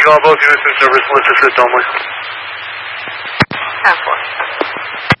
Eagle, both units in service, let's assist only. 10-4.